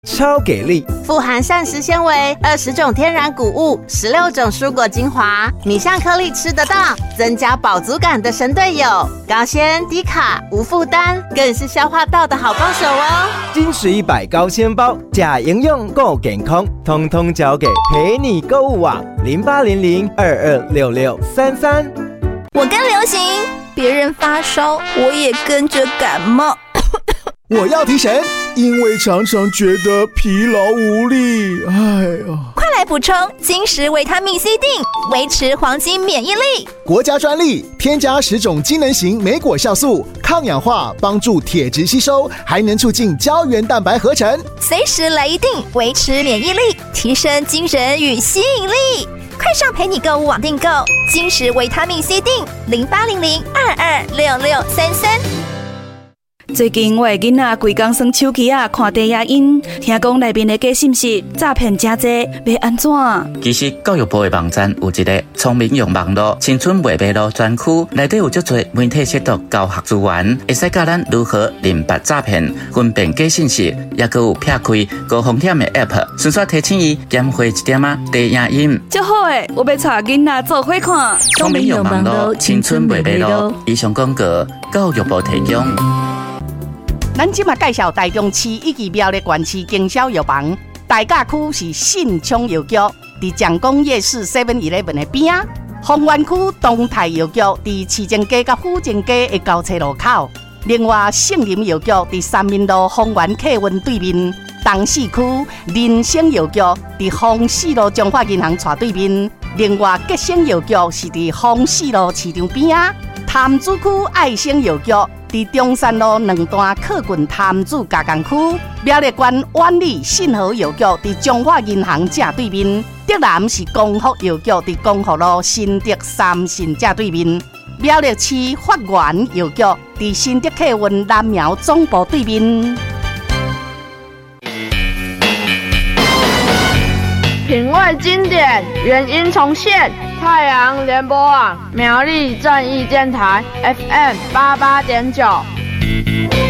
超给力， 富含膳食纤维、20种天然谷物、16种蔬果精华，米香颗粒吃得到，增加饱足感的神队友。高纤、低卡、无负担，更是消化道的好帮手哦。 金石100高纤包，假营养够健康，通通交给陪你购物网0800226633。 我跟流行，别人发烧，我也跟着感冒。 我要提神，因为常常觉得疲劳无力。哎呀， 快来补充金石维他命 C 锭，维持黄金免疫力。 国家专利，添加10种机能型莓果酵素，抗氧化，帮助铁质吸收，还能促进胶原蛋白合成。 随时来一锭，维持免疫力，提升精神与吸引力。快上陪你购物网订购金石维他命 C 锭，0800226633。 最近我的囡仔规工耍手机看低影音，听讲内面的假信息诈骗真多，要安怎？ 其实教育部的网站有一个聪明用网络青春未迷路专区，内底有足多媒体识读教学资源，会使教咱如何认别诈骗、分辨假信息，也佮有撇开高风险的 App， 顺续提醒伊减花一点低影音。 真好诶，我要带囡仔做伙看。 聪明用网络青春未迷路，以上广告教育部提供。 咱即马介绍台中市以及苗栗县市经销药房，大甲区是信昌药局，伫蒋公夜市 7-11 的边啊；丰原区东泰药局伫市政街甲府政街的交叉路口。另外，圣林药局伫三民路丰原客运对面；东市区人生药局伫丰市路中华银行斜对面。另外，吉生药局是伫丰市路市场边啊；潭子区爱生药局伫中山路2段客运潭子加工区。苗栗县万里信和药局伫中华银行正对面。德南是光福药局伫光福路新德三信正对面。苗栗市发源药局伫新德客运南苗总部对面。 品味经典，原音重现。太阳联播网苗栗正义电台 FM88.9。